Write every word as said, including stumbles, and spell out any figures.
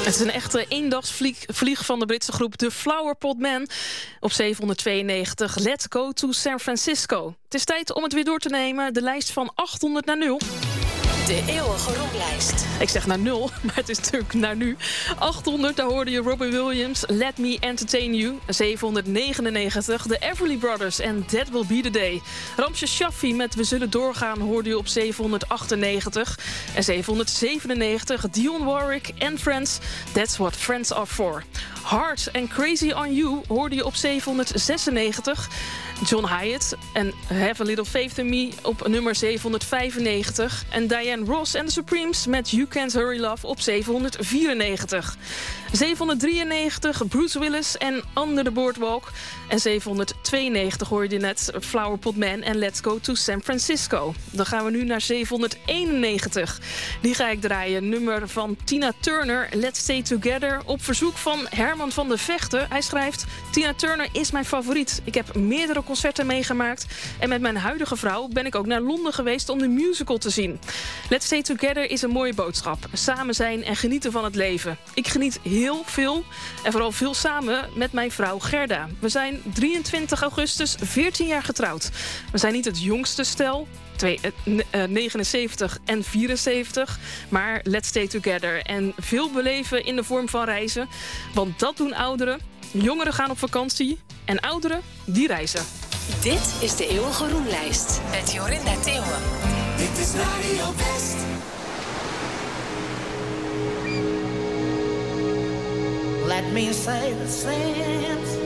Het is een echte eendagsvlieg vlieg van de Britse groep The Flower Pot Man. Op zevenhonderdtweeënnegentig, Let's Go to San Francisco. Het is tijd om het weer door te nemen. De lijst van achthonderd naar nul. De eeuwige rollijst. Ik zeg naar nul, maar het is natuurlijk naar nu. achthonderd, daar hoorde je Robin Williams, Let Me Entertain You. zevenhonderdnegenennegentig, The Everly Brothers en That Will Be The Day. Ramses Shaffi met We Zullen Doorgaan hoorde je op zevenhonderdachtennegentig. En zevenhonderdzevenennegentig, Dionne Warwick and Friends, That's What Friends Are For. Hard and Crazy On You hoorde je op zevenhonderdzesennegentig. John Hyatt en Have a Little Faith in Me op nummer zevenhonderdvijfennegentig. En Diane Ross en The Supremes met You Can't Hurry Love op zevenhonderdvierennegentig. zevenhonderddrieënnegentig, Bruce Willis en Under the Boardwalk. En zevenhonderdtweeënnegentig hoorde je net Flower Pot Man en Let's Go to San Francisco. Dan gaan we nu naar zevenhonderdeenennegentig. Die ga ik draaien. Nummer van Tina Turner, Let's Stay Together. Op verzoek van Herman van de Vechten. Hij schrijft: Tina Turner is mijn favoriet. Ik heb meerdere concerten meegemaakt. En met mijn huidige vrouw ben ik ook naar Londen geweest om de musical te zien. Let's Stay Together is een mooie boodschap. Samen zijn en genieten van het leven. Ik geniet heel veel en vooral veel samen met mijn vrouw Gerda. We zijn drieëntwintig augustus veertien jaar getrouwd. We zijn niet het jongste stel, Twee, uh, negenenzeventig en vierenzeventig. Maar let's stay together. En veel beleven in de vorm van reizen. Want dat doen ouderen. Jongeren gaan op vakantie. En ouderen, die reizen. Dit is de eeuwige roemlijst. Met Jorinda Theeuwen. Dit is Radio West. Let me say the same